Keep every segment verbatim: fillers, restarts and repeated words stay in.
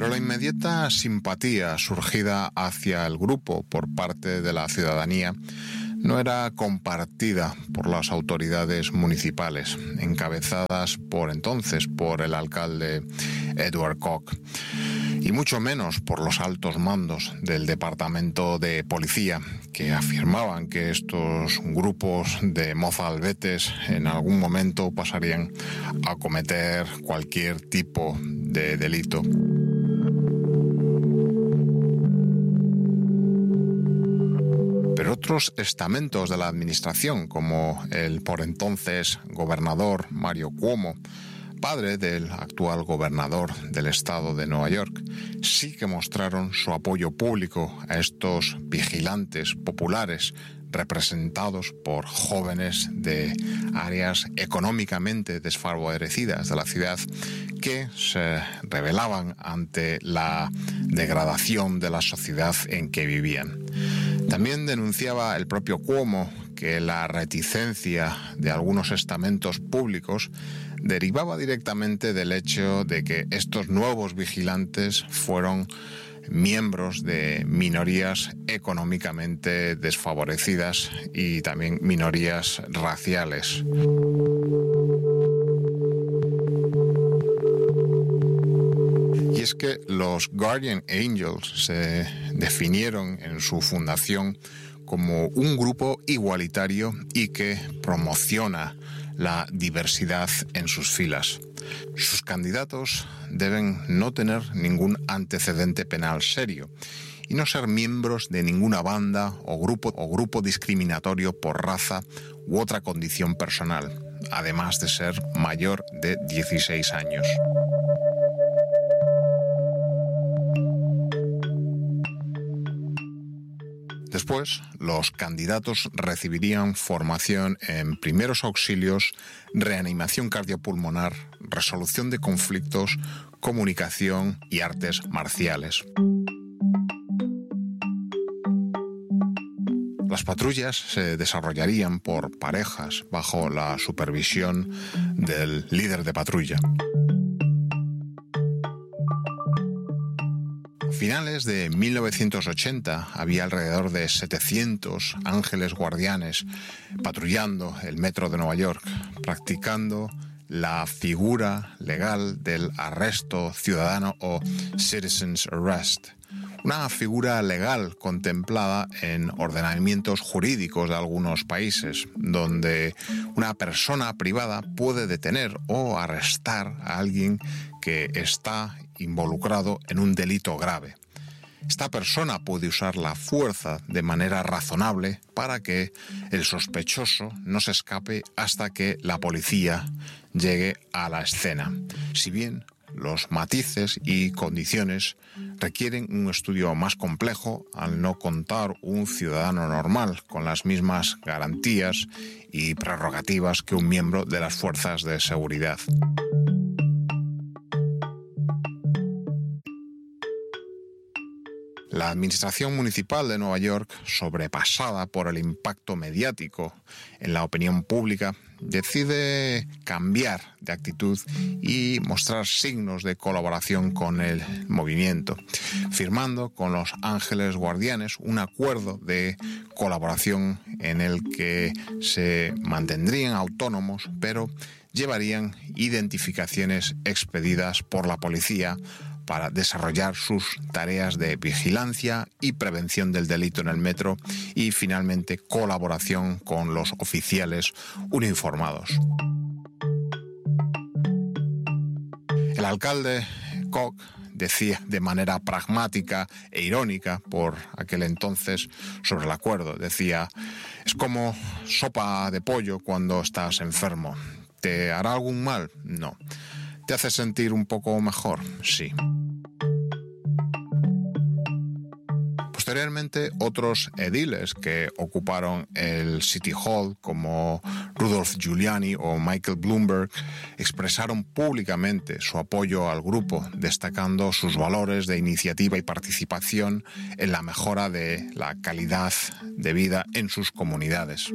Pero la inmediata simpatía surgida hacia el grupo por parte de la ciudadanía no era compartida por las autoridades municipales, encabezadas por entonces por el alcalde Edward Koch, y mucho menos por los altos mandos del departamento de policía, que afirmaban que estos grupos de mozalbetes en algún momento pasarían a cometer cualquier tipo de delito. Pero otros estamentos de la administración, como el por entonces gobernador Mario Cuomo, padre del actual gobernador del estado de Nueva York, sí que mostraron su apoyo público a estos vigilantes populares representados por jóvenes de áreas económicamente desfavorecidas de la ciudad que se rebelaban ante la degradación de la sociedad en que vivían. También denunciaba el propio Cuomo que la reticencia de algunos estamentos públicos derivaba directamente del hecho de que estos nuevos vigilantes fueron miembros de minorías económicamente desfavorecidas y también minorías raciales. Y es que los Guardian Angels se definieron en su fundación como un grupo igualitario y que promociona la diversidad en sus filas. Sus candidatos deben no tener ningún antecedente penal serio y no ser miembros de ninguna banda o grupo, o grupo discriminatorio por raza u otra condición personal, además de ser mayor de dieciséis años. Después, los candidatos recibirían formación en primeros auxilios, reanimación cardiopulmonar, resolución de conflictos, comunicación y artes marciales. Las patrullas se desarrollarían por parejas bajo la supervisión del líder de patrulla. A finales de mil novecientos ochenta había alrededor de setecientos ángeles guardianes patrullando el metro de Nueva York, practicando la figura legal del arresto ciudadano o citizen's arrest, una figura legal contemplada en ordenamientos jurídicos de algunos países, donde una persona privada puede detener o arrestar a alguien que está involucrado en un delito grave. Esta persona puede usar la fuerza de manera razonable para que el sospechoso no se escape hasta que la policía llegue a la escena. Si bien los matices y condiciones requieren un estudio más complejo al no contar un ciudadano normal con las mismas garantías y prerrogativas que un miembro de las fuerzas de seguridad. La administración municipal de Nueva York, sobrepasada por el impacto mediático en la opinión pública, decide cambiar de actitud y mostrar signos de colaboración con el movimiento, firmando con los Ángeles Guardianes un acuerdo de colaboración en el que se mantendrían autónomos, pero llevarían identificaciones expedidas por la policía para desarrollar sus tareas de vigilancia y prevención del delito en el metro y, finalmente, colaboración con los oficiales uniformados. El alcalde Koch decía de manera pragmática e irónica por aquel entonces sobre el acuerdo. Decía, es como sopa de pollo cuando estás enfermo. ¿Te hará algún mal? No. ¿Te hace sentir un poco mejor? Sí. Posteriormente, otros ediles que ocuparon el City Hall, como Rudolph Giuliani o Michael Bloomberg, expresaron públicamente su apoyo al grupo, destacando sus valores de iniciativa y participación en la mejora de la calidad de vida en sus comunidades.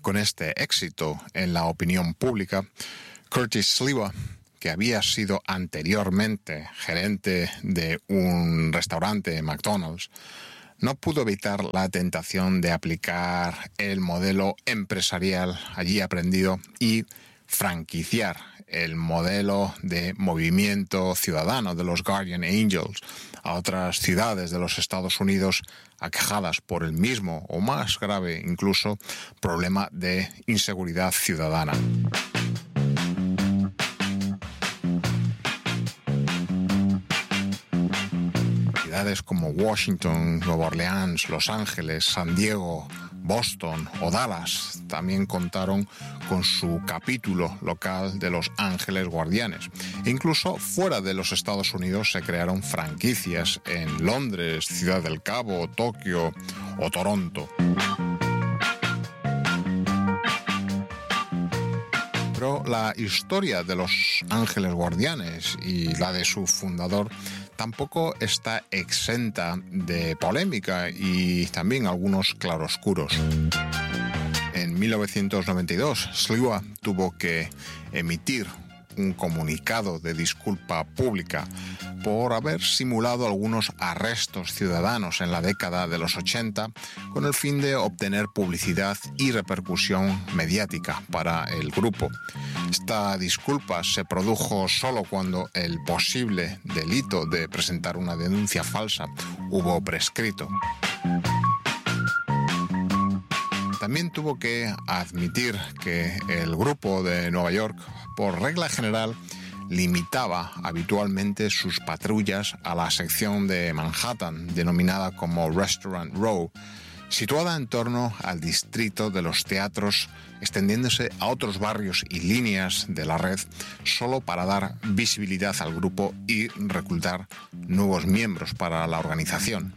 con este éxito en la opinión pública, Curtis Sliwa, que había sido anteriormente gerente de un restaurante McDonald's, no pudo evitar la tentación de aplicar el modelo empresarial allí aprendido y franquiciar el modelo de movimiento ciudadano de los Guardian Angels a otras ciudades de los Estados Unidos aquejadas por el mismo o más grave incluso problema de inseguridad ciudadana. Ciudades como Washington, Nueva Orleans, Los Ángeles, San Diego, Boston o Dallas también contaron con su capítulo local de Los Ángeles Guardianes. E incluso fuera de los Estados Unidos se crearon franquicias en Londres, Ciudad del Cabo, Tokio o Toronto. Pero la historia de Los Ángeles Guardianes y la de su fundador tampoco está exenta de polémica y también algunos claroscuros. En mil novecientos noventa y dos, Sliwa tuvo que emitir un comunicado de disculpa pública por haber simulado algunos arrestos ciudadanos en la década de los ochenta con el fin de obtener publicidad y repercusión mediática para el grupo. Esta disculpa se produjo solo cuando el posible delito de presentar una denuncia falsa hubo prescrito. También tuvo que admitir que el grupo de Nueva York, por regla general, limitaba habitualmente sus patrullas a la sección de Manhattan, denominada como Restaurant Row, situada en torno al distrito de los teatros, extendiéndose a otros barrios y líneas de la red solo para dar visibilidad al grupo y reclutar nuevos miembros para la organización.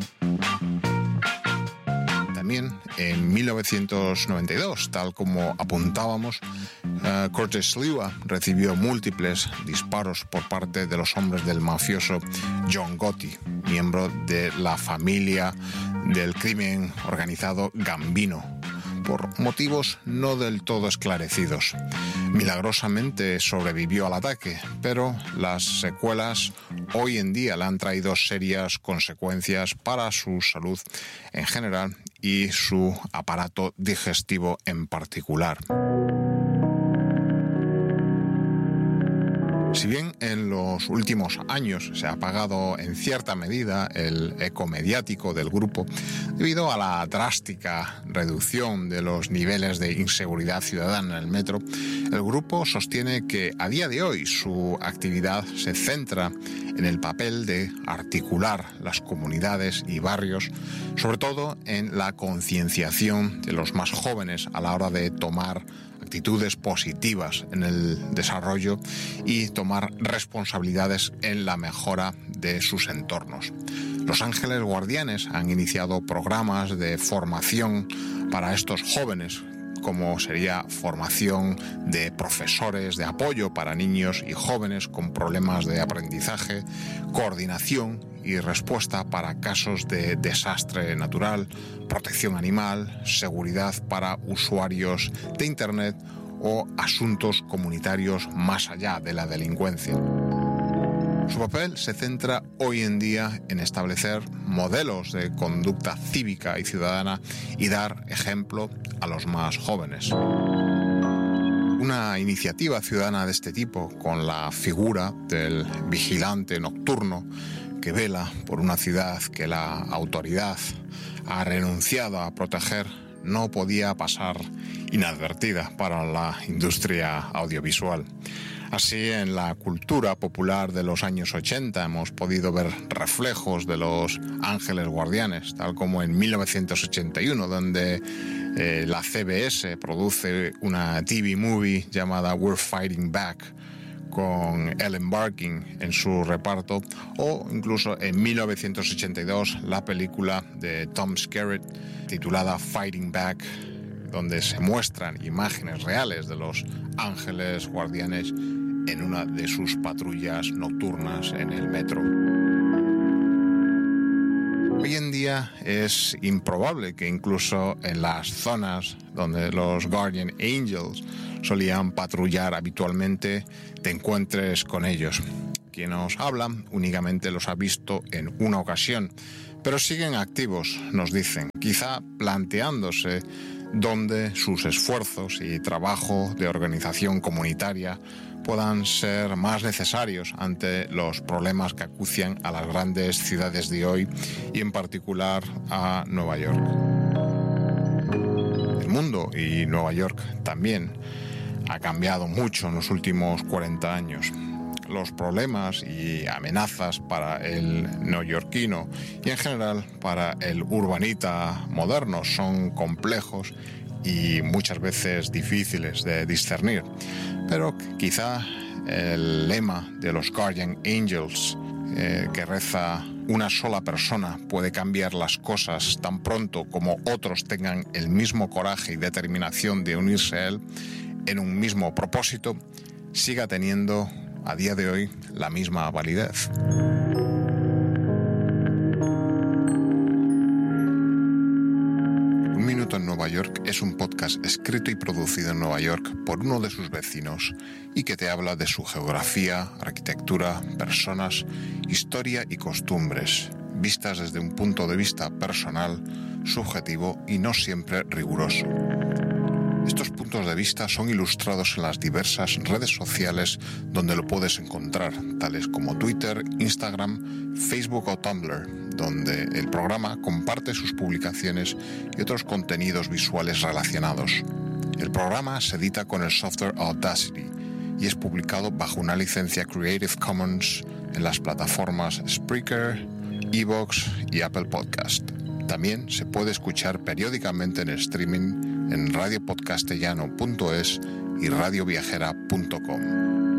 También en mil novecientos noventa y dos, tal como apuntábamos, uh, Curtis Sliwa recibió múltiples disparos por parte de los hombres del mafioso John Gotti, miembro de la familia del crimen organizado Gambino, por motivos no del todo esclarecidos. Milagrosamente sobrevivió al ataque, pero las secuelas hoy en día le han traído serias consecuencias para su salud en general y su aparato digestivo en particular. Si bien en los últimos años se ha apagado en cierta medida el eco mediático del grupo debido a la drástica reducción de los niveles de inseguridad ciudadana en el metro, el grupo sostiene que a día de hoy su actividad se centra en el papel de articular las comunidades y barrios, sobre todo en la concienciación de los más jóvenes a la hora de tomar actitudes positivas en el desarrollo y tomar responsabilidades en la mejora de sus entornos. Los Ángeles Guardianes han iniciado programas de formación para estos jóvenes, como sería formación de profesores de apoyo para niños y jóvenes con problemas de aprendizaje, coordinación y respuesta para casos de desastre natural, protección animal, seguridad para usuarios de Internet o asuntos comunitarios más allá de la delincuencia. Su papel se centra hoy en día en establecer modelos de conducta cívica y ciudadana y dar ejemplo a los más jóvenes. Una iniciativa ciudadana de este tipo, con la figura del vigilante nocturno que vela por una ciudad que la autoridad ha renunciado a proteger, no podía pasar inadvertida para la industria audiovisual. Así, en la cultura popular de los años ochenta hemos podido ver reflejos de los Ángeles Guardianes, tal como en mil novecientos ochenta y uno, donde eh, la C B S produce una T V movie llamada We're Fighting Back, con Ellen Barkin en su reparto, o incluso en mil novecientos ochenta y dos la película de Tom Skerritt titulada Fighting Back, donde se muestran imágenes reales de los Ángeles Guardianes en una de sus patrullas nocturnas en el metro. Hoy en día día es improbable que incluso en las zonas donde los Guardian Angels solían patrullar habitualmente te encuentres con ellos. Quien nos habla únicamente los ha visto en una ocasión, pero siguen activos, nos dicen, quizá planteándose dónde sus esfuerzos y trabajo de organización comunitaria puedan ser más necesarios ante los problemas que acucian a las grandes ciudades de hoy y en particular a Nueva York. El mundo y Nueva York también ha cambiado mucho en los últimos cuarenta años. Los problemas y amenazas para el neoyorquino y en general para el urbanita moderno son complejos y muchas veces difíciles de discernir. Pero quizá el lema de los Guardian Angels, eh, que reza una sola persona puede cambiar las cosas tan pronto como otros tengan el mismo coraje y determinación de unirse a él en un mismo propósito, siga teniendo a día de hoy la misma validez. Un Minuto en Nueva York es un podcast escrito y producido en Nueva York por uno de sus vecinos y que te habla de su geografía, arquitectura, personas, historia y costumbres, vistas desde un punto de vista personal, subjetivo y no siempre riguroso. Estos puntos de vista son ilustrados en las diversas redes sociales donde lo puedes encontrar, tales como Twitter, Instagram, Facebook o Tumblr, donde el programa comparte sus publicaciones y otros contenidos visuales relacionados. El programa se edita con el software Audacity y es publicado bajo una licencia Creative Commons en las plataformas Spreaker, iVoox y Apple Podcast. También se puede escuchar periódicamente en streaming en radio podcastellano punto es y radio viajera punto com.